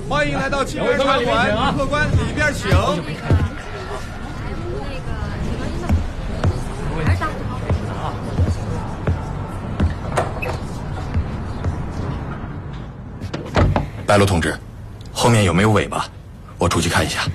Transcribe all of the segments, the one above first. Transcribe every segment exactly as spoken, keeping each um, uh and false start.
欢迎来到清源茶馆，客官里边请。 白鹿同志，后面有没有尾巴？我出去看一下。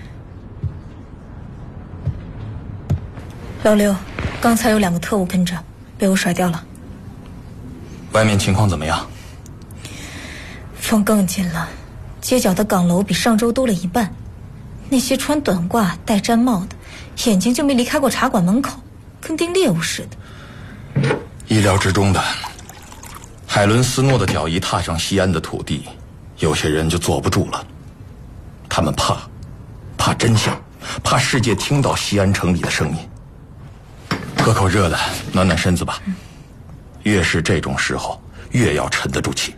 老刘，刚才有两个特务跟着，被我甩掉了。 外面情况怎么样？ 风更紧了，街角的岗楼比上周多了一半。那些穿短褂、戴毡帽的，眼睛就没离开过茶馆门口，跟盯猎物似的。 意料之中的。海伦斯诺的脚一踏上西安的土地，有些人就坐不住了。他们怕，怕真相，怕世界听到西安城里的声音。喝口热的，暖暖身子吧。嗯、越是这种时候，越要沉得住气。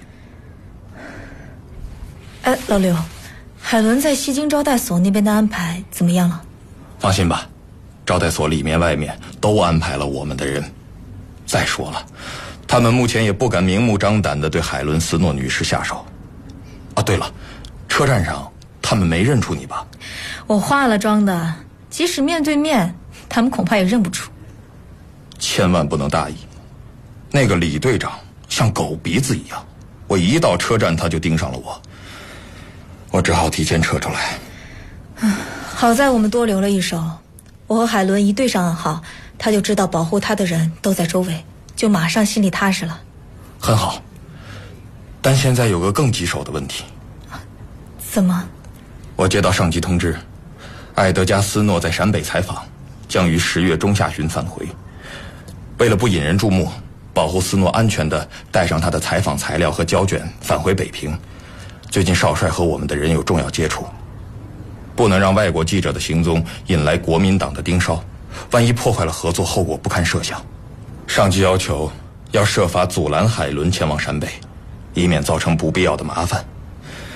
哎，老刘，海伦在西京招待所那边的安排怎么样了？ 放心吧，招待所里面外面都安排了我们的人。再说了，他们目前也不敢明目张胆地对海伦斯诺女士下手。啊，对了，车站上他们没认出你吧？ 我化了妆的，即使面对面，他们恐怕也认不出。 千万不能大意，那个李队长像狗鼻子一样，我一到车站他就盯上了我，我只好提前撤出来。 好在我们多留了一手，我和海伦一对上暗号，他就知道保护他的人都在周围，就马上心里踏实了。 很好，但现在有个更棘手的问题。 怎么？ 我接到上级通知，艾德加斯诺在陕北采访，将于十月中下旬返回。为了不引人注目，保护斯诺安全地带上他的采访材料和胶卷返回北平。最近少帅和我们的人有重要接触，不能让外国记者的行踪引来国民党的盯梢，万一破坏了合作，后果不堪设想。上级要求要设法阻拦海伦前往陕北，以免造成不必要的麻烦。